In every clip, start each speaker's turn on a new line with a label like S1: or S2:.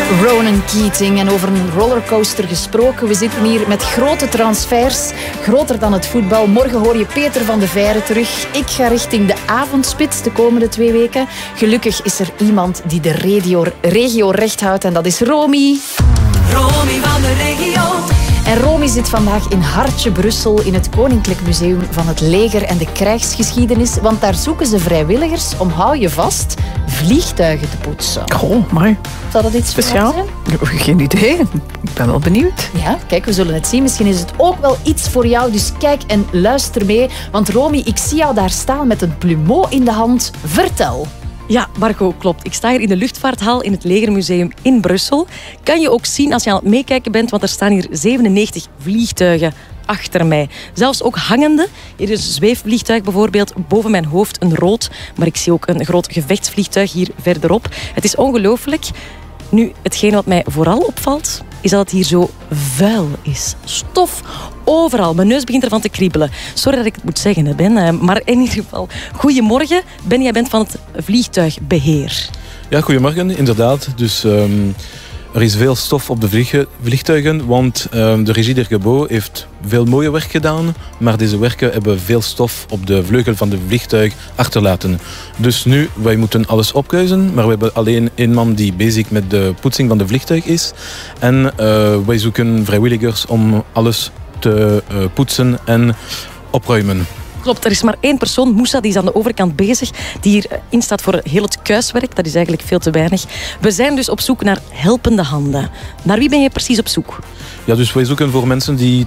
S1: Ronan Keating. En over een rollercoaster gesproken. We zitten hier met grote transfers. Groter dan het voetbal. Morgen hoor je Peter van de Veire terug. Ik ga richting de avondspits de komende 2 weken. Gelukkig is er iemand die de regio recht houdt. En dat is Romy.
S2: Romy van de regio.
S1: En Romy zit vandaag in Hartje, Brussel, in het Koninklijk Museum van het Leger en de Krijgsgeschiedenis. Want daar zoeken ze vrijwilligers om, hou je vast, vliegtuigen te poetsen.
S3: Oh, mooi.
S1: Zou dat iets
S3: speciaal zijn? Geen idee. Ik ben wel benieuwd.
S1: Ja, kijk, we zullen het zien. Misschien is het ook wel iets voor jou. Dus kijk en luister mee. Want Romy, ik zie jou daar staan met een plumeau in de hand. Vertel.
S4: Ja, Margot, klopt. Ik sta hier in de luchtvaarthal in het Legermuseum in Brussel. Kan je ook zien als je aan het meekijken bent, want er staan hier 97 vliegtuigen achter mij. Zelfs ook hangende. Hier is een zweefvliegtuig bijvoorbeeld, boven mijn hoofd een rood. Maar ik zie ook een groot gevechtsvliegtuig hier verderop. Het is ongelooflijk. Nu, hetgeen wat mij vooral opvalt, is dat het hier zo vuil is. Stof overal. Mijn neus begint ervan te kriebelen. Sorry dat ik het moet zeggen, Ben. Maar in ieder geval, goedemorgen. Ben, jij bent van het vliegtuigbeheer.
S5: Ja, goedemorgen, inderdaad. Dus er is veel stof op de vliegtuigen, want de Regie der Gebouw heeft veel mooie werk gedaan, maar deze werken hebben veel stof op de vleugel van de vliegtuig achterlaten. Dus nu, wij moeten alles opkuisen, maar we hebben alleen 1 man die bezig met de poetsing van de vliegtuig is. En wij zoeken vrijwilligers om alles te poetsen en opruimen.
S4: Klopt, er is maar 1 persoon, Moussa, die is aan de overkant bezig, die hierin staat voor heel het kuiswerk. Dat is eigenlijk veel te weinig. We zijn dus op zoek naar helpende handen. Naar wie ben je precies op zoek?
S5: Ja, dus wij zoeken voor mensen die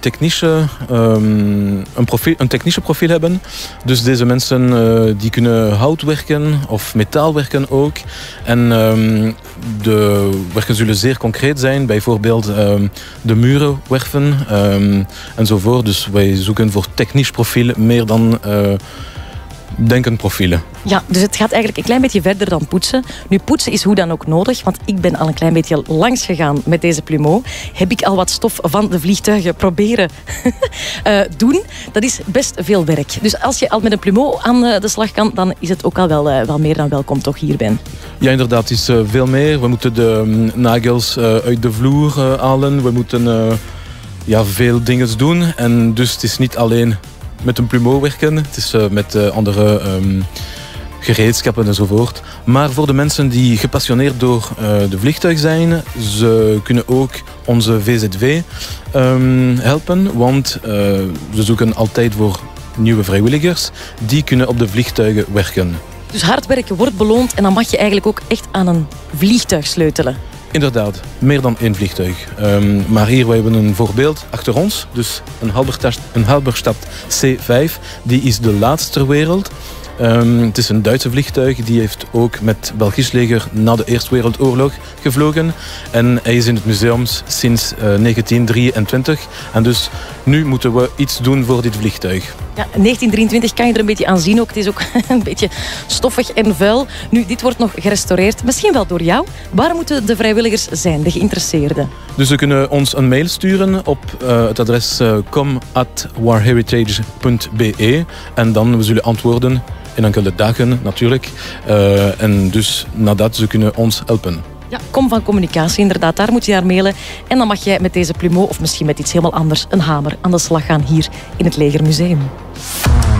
S5: een technische profiel hebben. Dus deze mensen die kunnen hout werken of metaal werken ook. En de werken zullen zeer concreet zijn. Bijvoorbeeld de muren werven enzovoort. Dus wij zoeken voor technisch profiel meer dan denkend profielen.
S4: Ja, dus het gaat eigenlijk een klein beetje verder dan poetsen. Nu, poetsen is hoe dan ook nodig, want ik ben al een klein beetje langs gegaan met deze plumeau. Heb ik al wat stof van de vliegtuigen proberen doen. Dat is best veel werk. Dus als je al met een plumeau aan de slag kan, dan is het ook al wel meer dan welkom toch hier, Ben.
S5: Ja, inderdaad, het is veel meer. We moeten de nagels uit de vloer halen. We moeten veel dingen doen. En dus het is niet alleen met een plumeau werken. Het is met andere gereedschappen enzovoort. Maar voor de mensen die gepassioneerd door de vliegtuig zijn, ze kunnen ook onze VZW helpen. Want we zoeken altijd voor nieuwe vrijwilligers. Die kunnen op de vliegtuigen werken.
S4: Dus hard werken wordt beloond en dan mag je eigenlijk ook echt aan een vliegtuig sleutelen.
S5: Inderdaad, meer dan 1 vliegtuig. Maar hier we hebben een voorbeeld achter ons. Dus een Halberstadt C5. Die is de laatste ter wereld. Het is een Duitse vliegtuig. Die heeft ook met het Belgisch leger na de Eerste Wereldoorlog gevlogen. En hij is in het museum sinds 1923. En dus nu moeten we iets doen voor dit vliegtuig.
S4: Ja, 1923 kan je er een beetje aan zien ook. Het is ook een beetje stoffig en vuil. Nu, dit wordt nog gerestaureerd. Misschien wel door jou. Waar moeten de vrijwilligers zijn, de geïnteresseerden?
S5: Dus ze kunnen ons een mail sturen op het adres com@warheritage.be. En dan we zullen antwoorden in enkele dagen natuurlijk. En dus nadat ze kunnen ons helpen.
S4: Ja, kom van communicatie, inderdaad. Daar moet je naar mailen. En dan mag jij met deze plumeau, of misschien met iets helemaal anders, een hamer, aan de slag gaan hier in het Legermuseum.